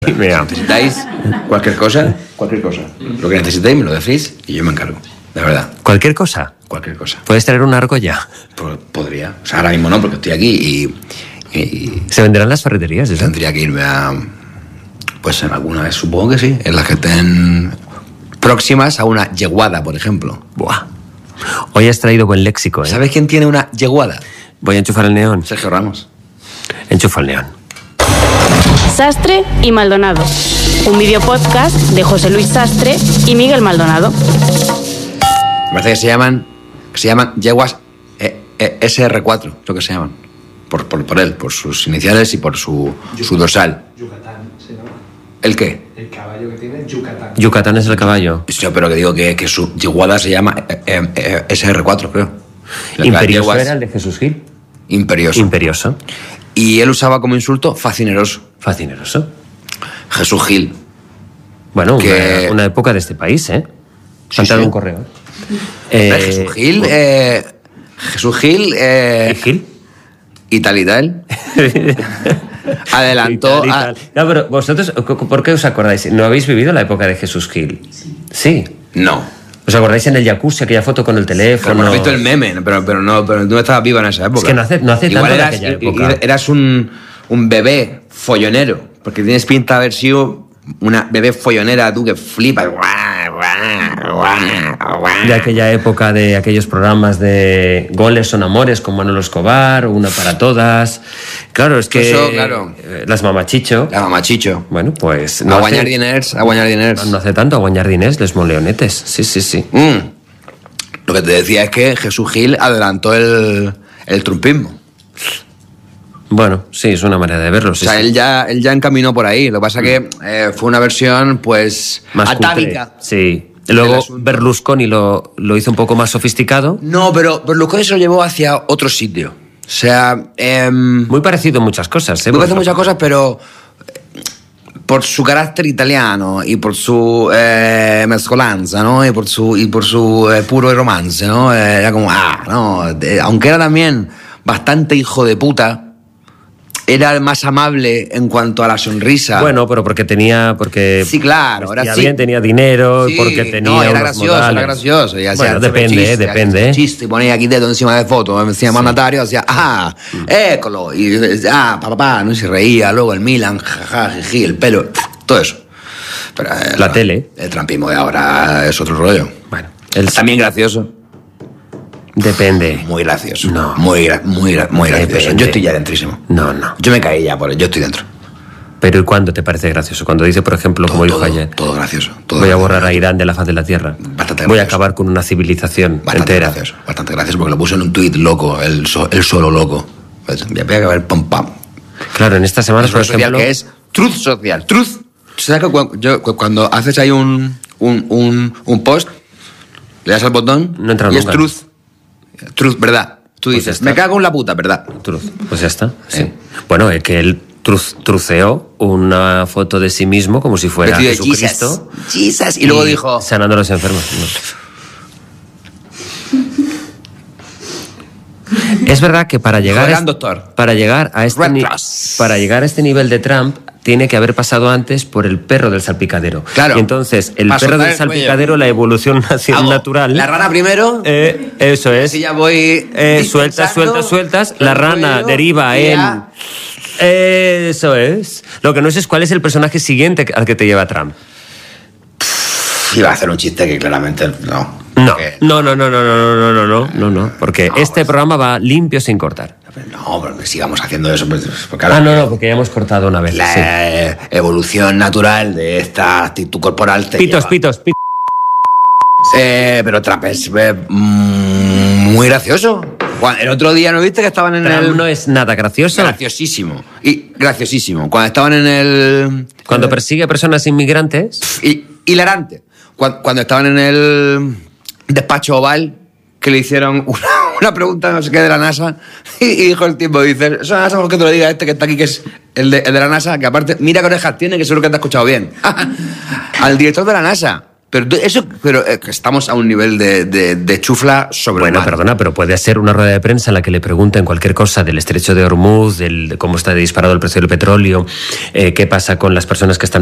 Mira. ¿Necesitáis cualquier cosa? Lo que necesitéis me lo decís y yo me encargo. De verdad. ¿Cualquier cosa? Cualquier cosa. ¿Puedes traer una argolla? Podría. O sea, ahora mismo no, porque estoy aquí y ¿Se venderán las ferreterías? ¿Eso? tendría que irme a... Pues en alguna vez, supongo que sí. En las que estén próximas a una yeguada, por ejemplo. Buah. Hoy has traído buen léxico, ¿eh? ¿Sabes quién tiene una yeguada? Voy a enchufar el neón. Sergio Ramos. Enchufa el neón. Sastre y Maldonado. Un videopodcast de José Luis Sastre y Miguel Maldonado. Me parece que se llaman yeguas SR4, lo que se llaman. Por él, por sus iniciales y por su dorsal. Yucatán se llama. ¿El qué? El caballo que tiene Yucatán. Yucatán es el caballo. Sí, pero que digo que su yeguada se llama SR4, creo. Imperioso yeguas- era el de Jesús Gil. Imperioso. Imperioso. Y él usaba como insulto facineroso. Fascineroso. Jesús Gil. Bueno, Que- una época de este país, ¿eh? Sí, Cantado sí. un correo. Jesús Gil. Jesús Gil. ¿Gil? Y tal. Adelantó. Y tal. No, pero vosotros, ¿por qué os acordáis? ¿No habéis vivido la época de Jesús Gil? Sí. No. ¿Os acordáis en el jacuzzi, aquella foto con el Pero teléfono? no he visto el meme, pero tú no estabas viva en esa época. Es que no hace Igual tanto de eras, aquella época. eras un bebé follonero, porque tienes pinta de haber sido una bebé follonera tú que flipas. De aquella época, de aquellos programas de Goles son amores con Manolo Escobar, Una para todas. Claro, es que... Eso, claro. Las mamachicho. La mamachicho. Bueno, pues... A guanyar diners. No hace tanto, a guanyar diners, les moleonetes. Sí. Lo que te decía es que Jesús Gil adelantó el trumpismo. Bueno, sí, es una manera de verlo. Sí, O sea, sí. él ya encaminó por ahí. Lo que pasa que fue una versión, pues, Más atávica. cutre. Sí. Luego del asunto. Berlusconi lo hizo un poco más sofisticado. No, pero Berlusconi se lo llevó hacia otro sitio. O sea, Muy parecido en muchas cosas, ¿eh? me parece muchas cosas, pero por su carácter italiano y por su mezcolanza, ¿no? Y por su puro romance, ¿no? Era como, ¿no? Aunque era también bastante hijo de puta, era más amable en cuanto a la sonrisa. Bueno, pero porque Sí, claro, ahora vestía sí. bien, tenía dinero, Sí, porque tenía no, era unos gracioso, modales. era gracioso. Y hacía Bueno, depende, depende. hacía chiste, y ponía aquí dedo encima de foto, encima mandatario, hacía, écolo, y papá, no se reía, luego el Milan, jaja, jiji, el pelo, todo eso. Pero, La tele. El trampismo de ahora es otro rollo. Bueno, También gracioso. depende. Muy gracioso. No. Muy gracioso. Depende. Yo estoy ya dentrísimo. No. Yo me caí ya por él, yo estoy dentro. Pero ¿y cuándo te parece gracioso? Cuando dice, por ejemplo, como dijo ayer, Todo gracioso. Todo voy a gracioso. borrar a Irán de la faz de la tierra. Bastante Voy a gracioso. acabar con una civilización entera. Bastante gracioso, porque lo puso en un tuit loco, él solo loco. Pues, voy a acabar pam pam. Claro, en estas semanas, Es por una social ejemplo... que es truth social. Truth. ¿Sabes que cuando haces ahí un post, le das al botón No entra y es nunca. truth? Truth, verdad. Tú Pues dices, ya está. me cago en la puta, verdad. Pues ya está. Sí. Bueno, es que él truceó una foto de sí mismo como si fuera Vestido de Jesucristo. Jesus. Y luego dijo, Sanando a los enfermos. No. Es verdad que para llegar, Gran doctor. para llegar a este Red ni- Cross. para llegar a este nivel de Trump tiene que haber pasado antes por el perro del salpicadero. Claro. Y entonces el Para perro soltar del el cuello. salpicadero, la evolución hago natural. la rana primero, Eso es. así ya voy Sueltas. dispensando, La rana cuello, deriva y en. ya. Eso es. Lo que no sé es cuál es el personaje siguiente al que te lleva Trump. Iba a hacer un chiste que claramente no. No, Porque- no, porque este programa va limpio sin cortar. No, pero que sigamos haciendo eso. Porque Porque ya hemos cortado una vez. la sí. evolución natural de esta actitud corporal te Pitos. lleva. Pero Trump es muy gracioso. El otro día, ¿no viste que estaban en Trump el...? no es nada gracioso. Graciosísimo. Y graciosísimo. Cuando estaban en el... Cuando persigue a personas inmigrantes. Hilarante. Cuando estaban en el despacho oval, que le hicieron una pregunta no sé qué de la NASA, y dijo el tipo, dice, eso NASA, que te lo diga este que está aquí, que es el de la NASA, que aparte, mira qué orejas tiene, que seguro que te ha escuchado bien. Al director de la NASA. Pero estamos a un nivel de chufla sobre Bueno, perdona, pero puede ser una rueda de prensa en la que le pregunten cualquier cosa del estrecho de Hormuz, de cómo está disparado el precio del petróleo, qué pasa con las personas que están